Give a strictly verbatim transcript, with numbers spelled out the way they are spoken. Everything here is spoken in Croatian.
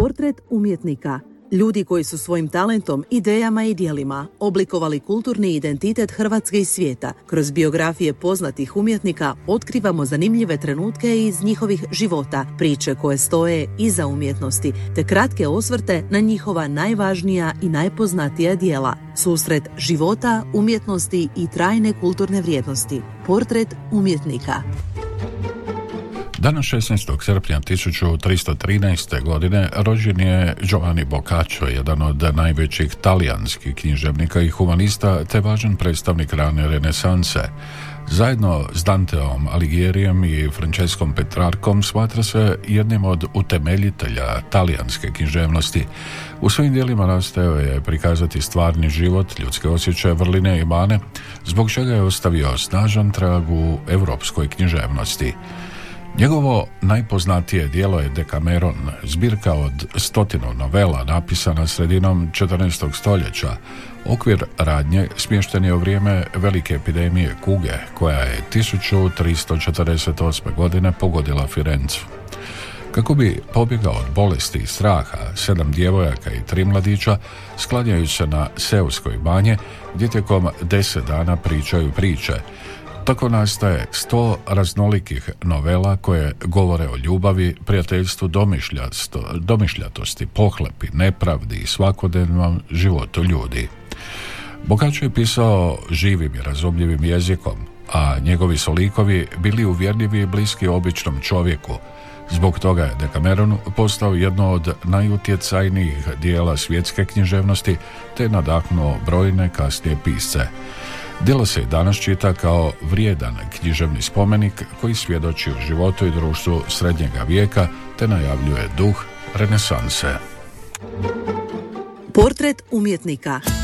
Portret umjetnika. Ljudi koji su svojim talentom, idejama i djelima oblikovali kulturni identitet Hrvatske i svijeta. Kroz biografije poznatih umjetnika otkrivamo zanimljive trenutke iz njihovih života, priče koje stoje iza umjetnosti, te kratke osvrte na njihova najvažnija i najpoznatija djela. Susret života, umjetnosti i trajne kulturne vrijednosti. Portret umjetnika. Danas šesnaestog srpnja tisuću tristo trinaeste. godine rođen je Giovanni Boccaccio, jedan od najvećih talijanskih književnika i humanista, te važan predstavnik rane renesanse. Zajedno s Danteom Alighirijem i Francescom Petrarkom smatra se jednim od utemeljitelja talijanske književnosti. U svojim djelima nastojao je prikazati stvarni život, ljudske osjećaje, vrline i mane, zbog čega je ostavio snažan trag u europskoj književnosti. Njegovo najpoznatije djelo je Decameron, zbirka od stotinu novela napisana sredinom četrnaestog stoljeća. Okvir radnje smješten je u vrijeme velike epidemije kuge, koja je tisuću tristo četrdeset osme. godine pogodila Firencu. Kako bi pobjegao od bolesti i straha, sedam djevojaka i tri mladića sklanjaju se na seoskoj banje, gdje tijekom deset dana pričaju priče. Tako nastaje sto raznolikih novela koje govore o ljubavi, prijateljstvu, domišljatosti, pohlepi, nepravdi i svakodnevnom životu ljudi. Boccaccio je pisao živim i razumljivim jezikom, a njegovi su likovi bili uvjerljivi i bliski običnom čovjeku. Zbog toga je Decameron postao jedno od najutjecajnijih dijela svjetske književnosti, te nadahnuo brojne kasnije pisce. Djelo se i danas čita kao vrijedan književni spomenik koji svjedoči o životu i društvu srednjega vijeka te najavljuje duh renesanse. Portret umjetnika.